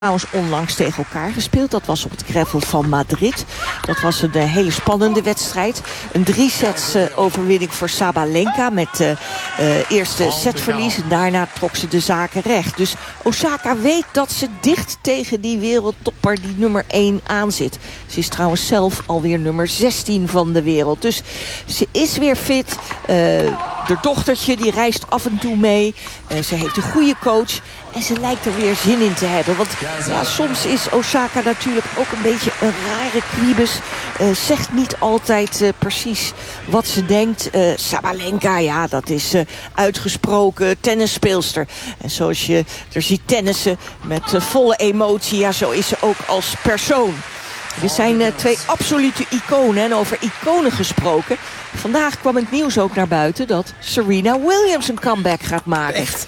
trouwens onlangs tegen elkaar gespeeld. Dat was op het gravel van Madrid. Dat was een hele spannende wedstrijd. Een 3-sets overwinning voor Sabalenka met eerste setverlies. En daarna trok ze de zaken recht. Dus Osaka weet dat ze dicht tegen die wereldtopper die nummer 1 aanzit. Ze is trouwens zelf alweer nummer 16 van de wereld. Dus ze is weer fit. Haar dochtertje die reist af en toe mee. Ze heeft een goede coach. En ze lijkt er weer zin in te hebben. Want ja, soms is Osaka natuurlijk ook een beetje een rare kwiebus. Zegt niet altijd precies wat ze denkt. Sabalenka, ja, dat is uitgesproken tennisspeelster. En zoals je er ziet tennissen met volle emotie. Ja, zo is ze ook als persoon. Dit zijn twee absolute iconen. En over iconen gesproken. Vandaag kwam het nieuws ook naar buiten dat Serena Williams een comeback gaat maken. Echt?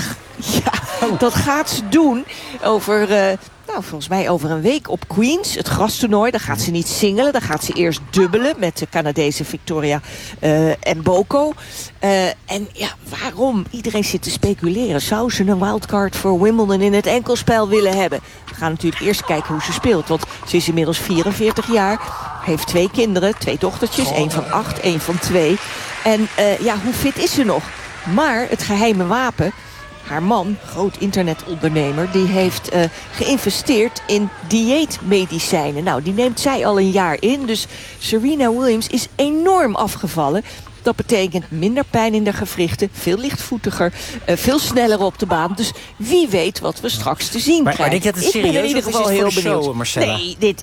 Dat gaat ze doen over, volgens mij over een week op Queens, het grastoernooi. Dan gaat ze niet singelen, dan gaat ze eerst dubbelen met de Canadese Victoria Mboko. En ja, waarom? Iedereen zit te speculeren. Zou ze een wildcard voor Wimbledon in het enkelspel willen hebben? We gaan natuurlijk eerst kijken hoe ze speelt, want ze is inmiddels 44 jaar. Heeft 2 kinderen, 2 dochtertjes, 1 van 8, 1 van 2. En hoe fit is ze nog? Maar het geheime wapen, haar man, groot internetondernemer, die heeft geïnvesteerd in dieetmedicijnen. Nou, die neemt zij al een jaar in. Dus Serena Williams is enorm afgevallen. Dat betekent minder pijn in de gewrichten, veel lichtvoetiger, veel sneller op de baan. Dus wie weet wat we straks te zien krijgen. Maar denk je dat het serieus ben in ieder geval heel benieuwd. Show, Marcella?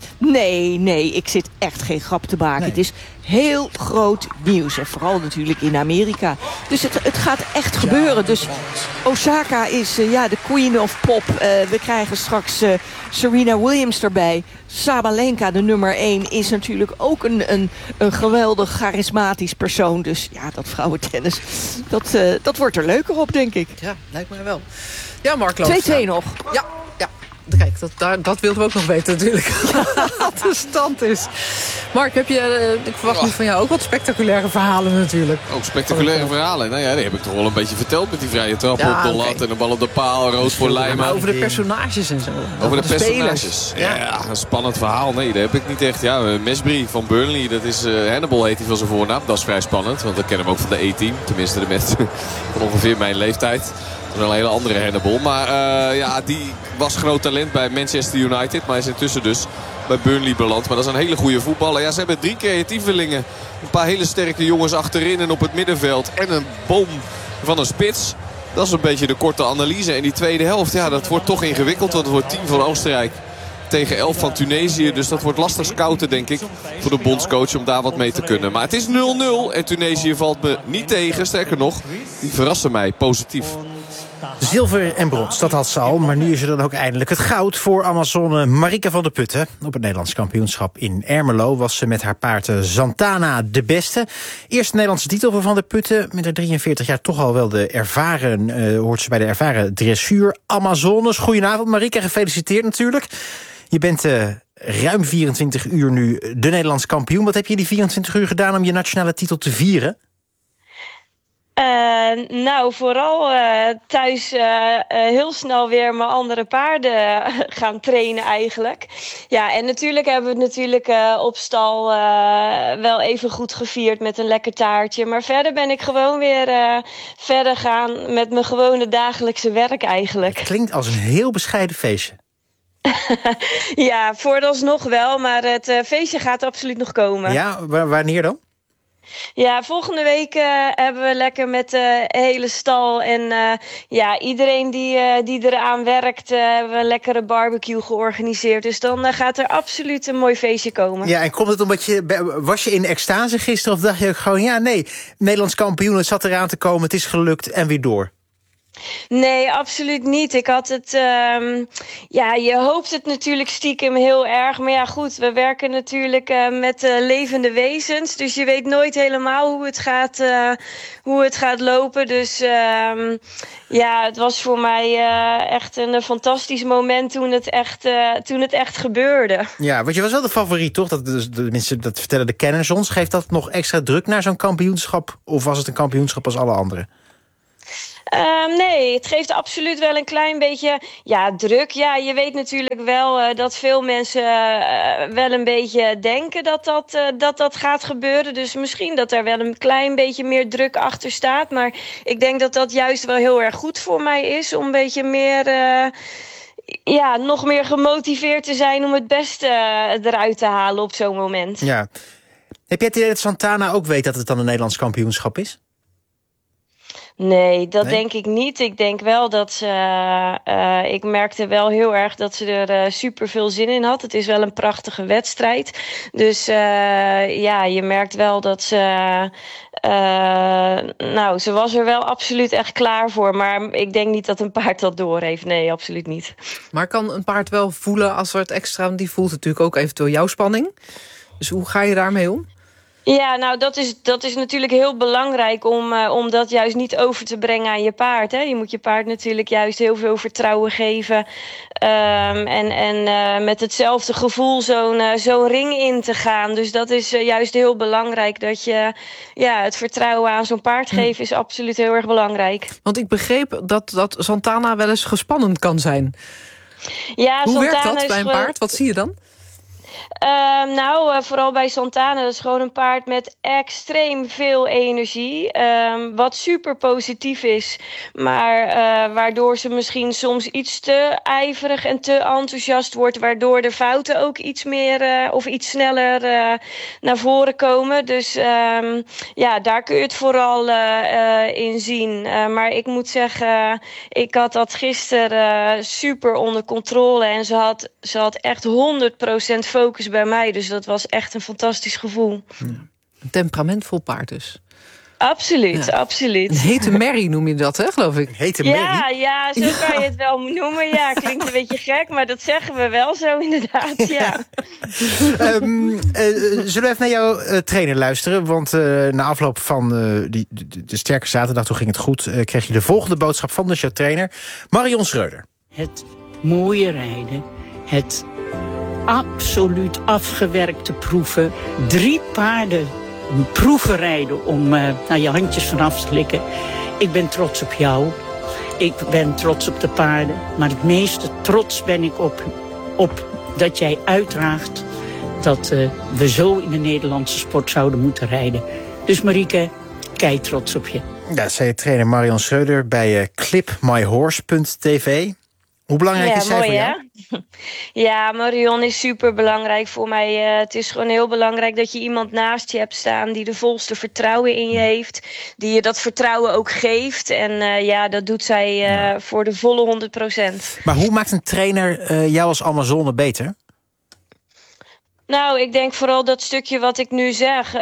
Nee, ik zit echt geen grap te maken. Nee. Het is heel groot nieuws. En vooral natuurlijk in Amerika. Dus het gaat echt gebeuren. Dus Osaka is de queen of pop. We krijgen straks Serena Williams erbij. Sabalenka, de nummer 1, is natuurlijk ook een geweldig charismatisch persoon. Dus ja, dat vrouwentennis, dat wordt er leuker op, denk ik. Ja, lijkt mij wel. Ja, Mark 2-2 nog. Ja. Kijk, dat wilden we ook nog weten natuurlijk. Wat de stand is. Mark, ik verwacht nu van jou ook wat spectaculaire verhalen natuurlijk. Ook spectaculaire verhalen. Nou ja, die heb ik toch wel een beetje verteld met die vrije trap op de lat en de bal op de paal, rood voor Lijmen. Maar over de personages en zo. Over de personages. Ja, een spannend verhaal. Nee, dat heb ik niet echt. Ja, Mesbury van Burnley, dat is Hannibal heet hij van zijn voornaam. Dat is vrij spannend, want ik ken hem ook van de E-team. Tenminste, de mensen van ongeveer mijn leeftijd. Dat is wel een hele andere Hannibal. Maar die was groot talent bij Manchester United. Maar is intussen dus bij Burnley beland. Maar dat is een hele goede voetballer. Ja, ze hebben 3 creatievelingen. Een paar hele sterke jongens achterin en op het middenveld. En een boom van een spits. Dat is een beetje de korte analyse. En die tweede helft, ja, dat wordt toch ingewikkeld. Want het wordt 10 van Oostenrijk tegen 11 van Tunesië. Dus dat wordt lastig scouten, denk ik, voor de bondscoach om daar wat mee te kunnen. Maar het is 0-0 en Tunesië valt me niet tegen. Sterker nog, die verrassen mij positief. Zilver en brons, dat had ze al. Maar nu is er dan ook eindelijk het goud voor Amazone Marika van der Putten. Op het Nederlands kampioenschap in Ermelo was ze met haar paard Santana de beste. Eerste Nederlandse titel voor Van der Putten. Met haar 43 jaar toch al wel hoort ze bij de ervaren dressuur Amazones. Goedenavond Marika, gefeliciteerd natuurlijk. Je bent ruim 24 uur nu de Nederlands kampioen. Wat heb je die 24 uur gedaan om je nationale titel te vieren? Vooral thuis heel snel weer mijn andere paarden gaan trainen eigenlijk. Ja, en natuurlijk hebben we het op stal wel even goed gevierd met een lekker taartje. Maar verder ben ik gewoon weer verder gaan met mijn gewone dagelijkse werk eigenlijk. Het klinkt als een heel bescheiden feestje. Ja, vooralsnog wel, maar het feestje gaat absoluut nog komen. Ja, wanneer dan? Ja, volgende week hebben we lekker met de hele stal. En iedereen die eraan werkt, hebben we een lekkere barbecue georganiseerd. Dus dan gaat er absoluut een mooi feestje komen. Ja, en komt het omdat was je in extase gisteren of dacht je ook gewoon, Nederlands kampioen, het zat eraan te komen, het is gelukt en weer door? Nee, absoluut niet. Ik had het... je hoopt het natuurlijk stiekem heel erg. Maar ja, goed, we werken natuurlijk met levende wezens. Dus je weet nooit helemaal hoe het gaat lopen. Dus het was voor mij echt een fantastisch moment toen het echt gebeurde. Ja, want je was wel de favoriet, toch? Dat vertellen de kenners ons. Geeft dat nog extra druk naar zo'n kampioenschap? Of was het een kampioenschap als alle anderen? Nee, het geeft absoluut wel een klein beetje druk. Ja, je weet natuurlijk wel dat veel mensen wel een beetje denken dat gaat gebeuren. Dus misschien dat er wel een klein beetje meer druk achter staat. Maar ik denk dat dat juist wel heel erg goed voor mij is. Om een beetje meer... nog meer gemotiveerd te zijn om het beste eruit te halen op zo'n moment. Ja. Heb jij het idee dat Santana ook weet dat het dan een Nederlands kampioenschap is? Nee, dat denk ik niet. Ik denk wel dat ze... ik merkte wel heel erg dat ze er super veel zin in had. Het is wel een prachtige wedstrijd. Dus je merkt wel dat ze... ze was er wel absoluut echt klaar voor. Maar ik denk niet dat een paard dat door heeft. Nee, absoluut niet. Maar kan een paard wel voelen als er het extra... die voelt natuurlijk ook eventueel jouw spanning. Dus hoe ga je daarmee om? Ja, nou dat is natuurlijk heel belangrijk om dat juist niet over te brengen aan je paard. Hè. Je moet je paard natuurlijk juist heel veel vertrouwen geven. En met hetzelfde gevoel zo'n ring in te gaan. Dus dat is juist heel belangrijk. Dat je het vertrouwen aan zo'n paard geven is absoluut heel erg belangrijk. Want ik begreep dat Santana wel eens gespannen kan zijn. Ja, hoe Santana werkt dat bij een paard? Wat zie je dan? Vooral bij Santana, dat is gewoon een paard met extreem veel energie. Wat super positief is, maar waardoor ze misschien soms iets te ijverig en te enthousiast wordt, waardoor de fouten ook iets meer of iets sneller naar voren komen. Dus daar kun je het vooral in zien. Maar ik moet zeggen, ik had dat gisteren super onder controle en ze had echt 100% focus bij mij. Dus dat was echt een fantastisch gevoel. Een temperamentvol paard dus. Absoluut, absoluut. Een hete merrie noem je dat, hè, geloof ik? Hete merrie? Ja, zo kan je het wel noemen. Ja, klinkt een beetje gek, maar dat zeggen we wel zo inderdaad, ja. Zullen we even naar jouw trainer luisteren? Want na afloop van de sterke zaterdag, toen ging het goed... kreeg je de volgende boodschap van jouw trainer, Marion Schreuder. Het mooie rijden, het absoluut afgewerkte proeven. 3 paarden proeven rijden om je handjes vanaf te likken. Ik ben trots op jou. Ik ben trots op de paarden. Maar het meeste trots ben ik op dat jij uitdraagt dat we zo in de Nederlandse sport zouden moeten rijden. Dus Marieke, kei trots op je. Ja, zei trainer Marion Schreuder bij clipmyhorse.tv. Hoe belangrijk is zij mooi, voor jou? Hè? Ja, Marion is super belangrijk voor mij. Het is gewoon heel belangrijk dat je iemand naast je hebt staan die de volste vertrouwen in je heeft. Die je dat vertrouwen ook geeft. En dat doet zij voor de volle 100%. Maar hoe maakt een trainer jou als Amazone beter? Nou, ik denk vooral dat stukje wat ik nu zeg.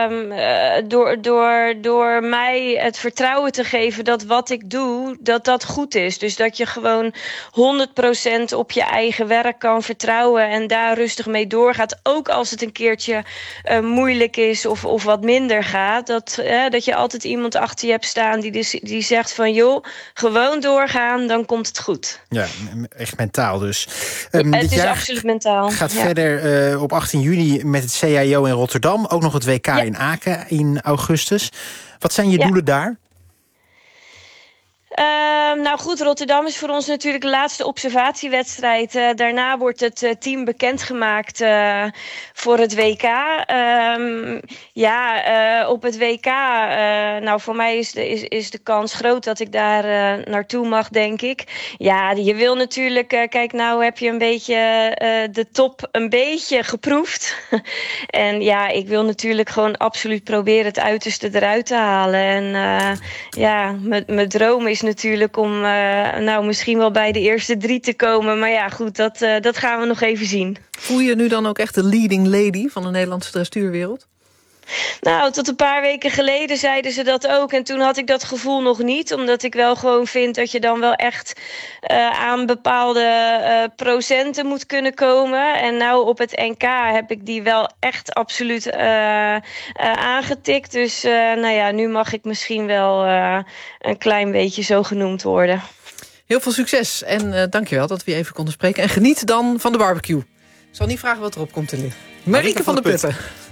Door mij het vertrouwen te geven dat wat ik doe, dat goed is. Dus dat je gewoon 100% op je eigen werk kan vertrouwen en daar rustig mee doorgaat. Ook als het een keertje moeilijk is of wat minder gaat. Dat je altijd iemand achter je hebt staan die zegt van joh, gewoon doorgaan, dan komt het goed. Ja, echt mentaal dus. Het is absoluut mentaal. Gaat verder op 18 juni met het CIO in Rotterdam. Ook nog het WK in Aken in augustus. Wat zijn je doelen daar? Nou goed, Rotterdam is voor ons natuurlijk de laatste observatiewedstrijd. Daarna wordt het team bekendgemaakt voor het WK. Op het WK, voor mij is de kans groot dat ik daar naartoe mag, denk ik. Ja, je wil natuurlijk, kijk, nou heb je een beetje de top een beetje geproefd. En ja, ik wil natuurlijk gewoon absoluut proberen het uiterste eruit te halen. En mijn droom is natuurlijk om misschien wel bij de eerste 3 te komen. Maar ja, goed, dat gaan we nog even zien. Voel je nu dan ook echt de leading lady van de Nederlandse dressuurwereld? Nou, tot een paar weken geleden zeiden ze dat ook. En toen had ik dat gevoel nog niet. Omdat ik wel gewoon vind dat je dan wel echt aan bepaalde procenten moet kunnen komen. En nou op het NK heb ik die wel echt absoluut aangetikt. Dus nu mag ik misschien wel een klein beetje zo genoemd worden. Heel veel succes en dankjewel dat we je even konden spreken. En geniet dan van de barbecue. Ik zal niet vragen wat erop komt te liggen. Marieke van der Putten.